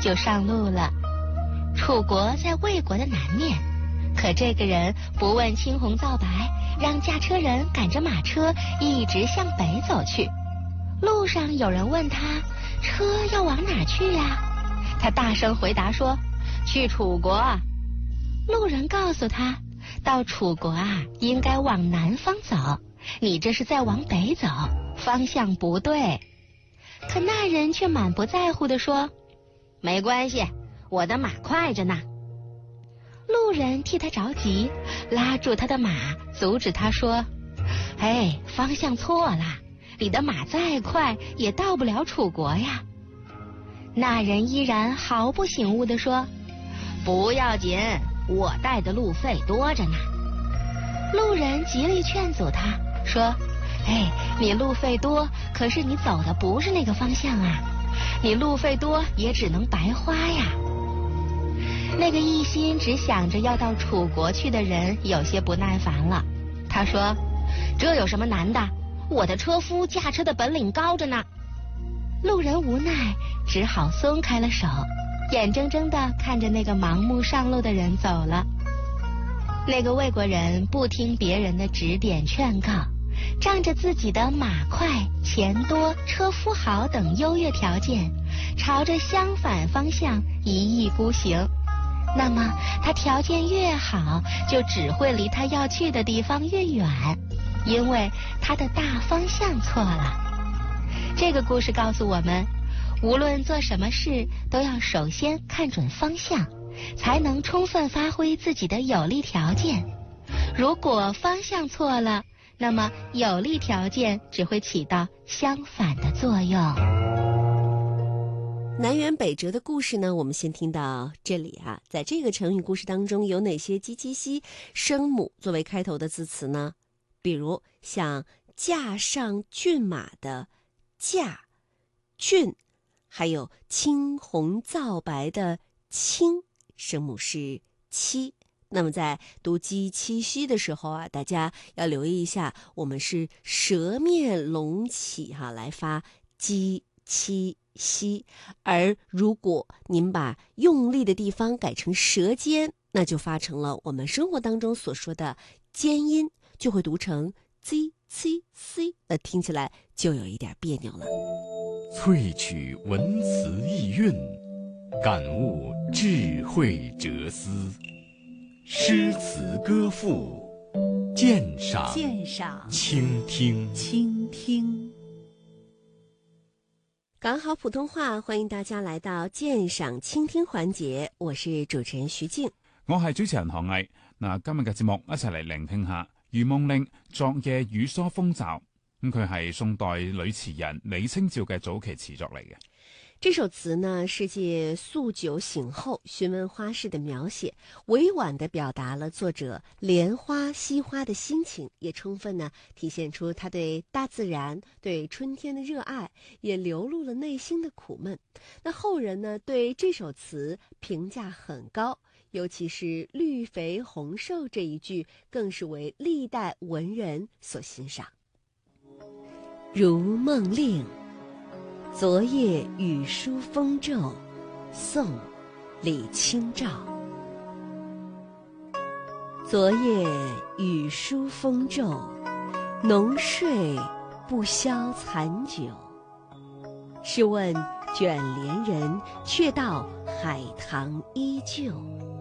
就上路了。楚国在魏国的南面，可这个人不问青红皂白，让驾车人赶着马车一直向北走去。路上有人问他，车要往哪去呀？他大声回答说，去楚国。路人告诉他，到楚国应该往南方走，你这是在往北走，方向不对。可那人却满不在乎地说，没关系，我的马快着呢。路人替他着急，拉住他的马，阻止他说，方向错了，你的马再快也到不了楚国呀。那人依然毫不醒悟地说，不要紧，我带的路费多着呢。路人极力劝阻他，说，你路费多，可是你走的不是那个方向啊，你路费多也只能白花呀。那个一心只想着要到楚国去的人有些不耐烦了，他说，这有什么难的，我的车夫驾车的本领高着呢。路人无奈，只好松开了手，眼睁睁地看着那个盲目上路的人走了。那个魏国人不听别人的指点劝告，仗着自己的马快、钱多、车夫好等优越条件，朝着相反方向一意孤行。那么他条件越好，就只会离他要去的地方越远，因为他的大方向错了。这个故事告诉我们，无论做什么事，都要首先看准方向，才能充分发挥自己的有利条件。如果方向错了，那么有利条件只会起到相反的作用。 南辕北辙的故事呢，我们先听到这里在这个成语故事当中，有哪些鸡鸡西声母作为开头的字词呢？比如像驾上骏马的驾、骏，还有青红皂白的青，声母是七。那么在读鸡七西的时候大家要留意一下，我们是舌面隆起来发鸡七西，而如果您把用力的地方改成舌尖，那就发成了我们生活当中所说的尖音，就会读成 z c c， 听起来就有一点别扭了。 萃取文辞意蕴，感悟智慧哲思，诗词歌赋，鉴赏倾听。 港好普通话，欢迎大家来到鉴赏倾聽環節，我是主持人徐靜， 我係主持人韓毅。嗱，今日嘅節目一齊嚟聆聽下余夢玲昨夜雨疏風驟。佢係宋代女詞人李清照嘅早期詞作嚟嘅。 這首詞呢，是借宿酒醒後詢問花事的描寫，委婉地表達了作者憐花惜花的心情，也充分呢體現出他對大自然、對春天的熱愛，也流露了內心的苦悶。那後人呢對這首詞評價很高，尤其是綠肥紅瘦這一句，更是為歷代文人所欣賞。如夢令，昨夜雨疏風驟，宋·李清照。昨夜雨疏風驟，濃睡不消殘酒。試問卷簾人，卻道海棠依舊。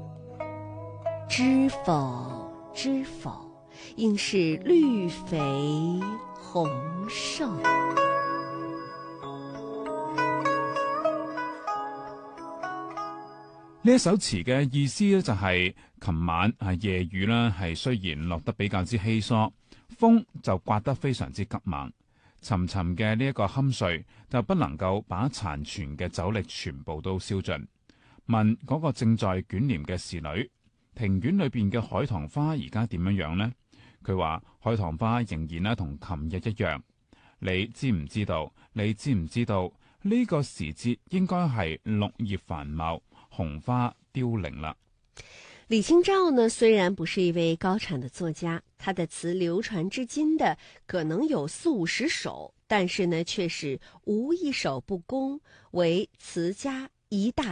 知否知否，應是綠肥紅瘦。 呢一首詞嘅意思咧就係琴晚夜雨啦，係雖然落得比較之稀疏，風就颳得非常之急猛，沉沉嘅呢一個酣睡就不能夠把殘存嘅酒力全部都燒盡。問嗰個正在捲簾嘅侍女，庭院裏邊嘅海棠花而家點樣樣呢？佢話海棠花仍然咧同琴日一樣。你知唔知道？你知唔知道呢個時節應該係綠葉繁茂，紅花凋零了。 李清照呢，雖然不是一位高產的作家，他的詞流傳至今的可能有40-50首，但是呢，卻是無一首不公，為詞家一大